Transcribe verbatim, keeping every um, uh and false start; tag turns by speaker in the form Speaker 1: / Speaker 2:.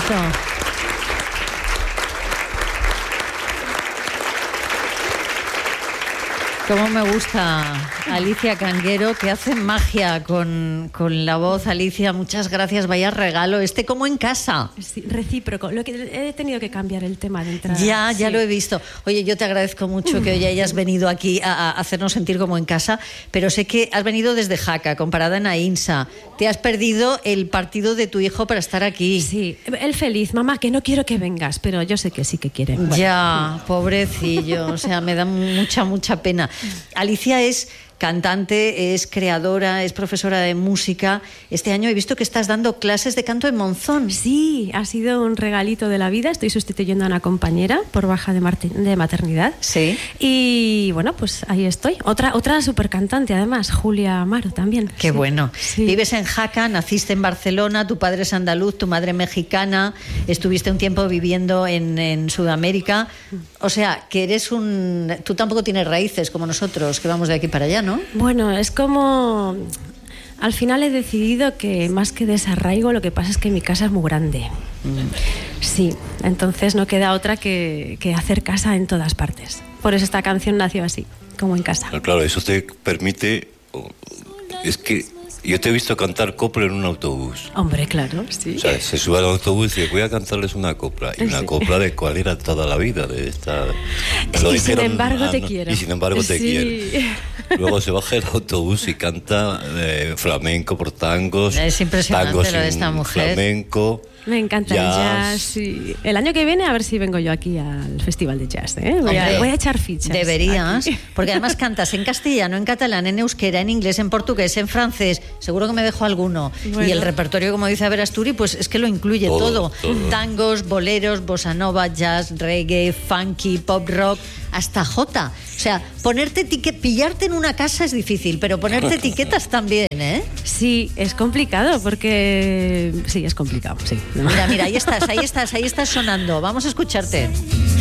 Speaker 1: aplauso. Cómo me gusta Alicia Canguero, que hace magia con, con la voz. Alicia, muchas gracias, vaya regalo. Este como en casa.
Speaker 2: Sí, recíproco. Lo que he tenido que cambiar el tema de entrada.
Speaker 1: Ya, ya
Speaker 2: sí.
Speaker 1: lo he visto. Oye, yo te agradezco mucho que hoy hayas venido aquí a, a hacernos sentir como en casa, pero sé que has venido desde Jaca, comparada en Ainsa. Te has perdido el partido de tu hijo para estar aquí.
Speaker 2: Sí, él feliz. Mamá, que no quiero que vengas, pero yo sé que sí que quiere. Bueno.
Speaker 1: Ya, pobrecillo. O sea, me da mucha, mucha pena. Alicia es cantante, es creadora, es profesora de música. Este año he visto que estás dando clases de canto en Monzón.
Speaker 2: Sí, ha sido un regalito de la vida. Estoy sustituyendo a una compañera por baja de, de maternidad.
Speaker 1: Sí.
Speaker 2: Y bueno, pues ahí estoy. Otra, otra super cantante, además, Julia Amaro también.
Speaker 1: Qué
Speaker 2: sí.
Speaker 1: bueno.
Speaker 2: Sí.
Speaker 1: Vives en Jaca, naciste en Barcelona, tu padre es andaluz, tu madre mexicana, estuviste un tiempo viviendo en, en Sudamérica. O sea, que eres un... Tú tampoco tienes raíces como nosotros, que vamos de aquí para allá, ¿no?
Speaker 2: Bueno, es como... Al final he decidido que más que desarraigo, lo que pasa es que mi casa es muy grande. Mm. Sí, entonces no queda otra que, que hacer casa en todas partes. Por eso esta canción nació así, como en casa.
Speaker 3: Pero claro, eso te permite... Es que yo te he visto cantar copla en un autobús.
Speaker 2: Hombre, claro, sí.
Speaker 3: O sea, se sube al autobús y dice, voy a cantarles una copla. Y una sí. copla de cuál era toda la vida. De esta,
Speaker 2: y dijeron, sin embargo ah, te
Speaker 3: no,
Speaker 2: quiero.
Speaker 3: Y sin embargo te
Speaker 2: sí.
Speaker 3: quiero. Luego se baja el autobús y canta eh, flamenco por tangos.
Speaker 1: Es impresionante
Speaker 3: tangos
Speaker 1: lo de esta mujer.
Speaker 3: Flamenco.
Speaker 2: Me encanta
Speaker 3: jazz.
Speaker 2: el jazz. Sí. El año que viene a ver si vengo yo aquí al Festival de Jazz. ¿eh? Voy, a, voy a echar fichas.
Speaker 1: Deberías,
Speaker 2: aquí.
Speaker 1: Porque además cantas en castellano, en catalán, en euskera, en inglés, en portugués, en francés. Seguro que me dejo alguno.
Speaker 2: Bueno.
Speaker 1: Y el repertorio, como dice Averasturi, pues es que lo incluye todo.
Speaker 3: todo. todo.
Speaker 1: Tangos, boleros, bossa nova, jazz, reggae, funky, pop rock, hasta jota. O sea, ponerte etiquetas, pillarte en una casa es difícil, pero ponerte etiquetas también, ¿eh?
Speaker 2: Sí, es complicado porque... Sí, es complicado, sí.
Speaker 1: Mira, mira, ahí estás, ahí estás, ahí estás sonando. Vamos a escucharte.